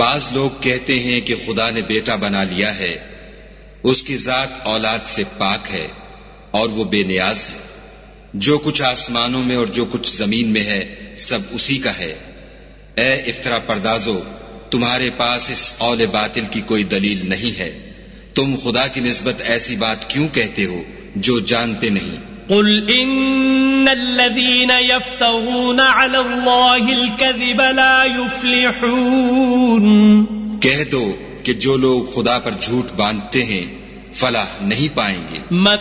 बाज लोग कहते हैं कि खुदा ने बेटा बना लिया है, उसकी जात औलाद से पाक है और वो बेनियाज है। जो कुछ आसमानों में और जो कुछ जमीन में है सब उसी का है। ए इफ्तरा पर्दाजो, तुम्हारे पास इस औले बातिल की कोई दलील नहीं है। तुम खुदा की निस्बत ऐसी बात क्यों कहते हो जो जानते नहीं। कुल इन्नल्लज़ीन यफ्तरून अलल्लाहिल कज़िब ला युफ्लिहून, कह दो कि जो लोग खुदा पर झूठ बांधते हैं फलाह नहीं पाएंगे।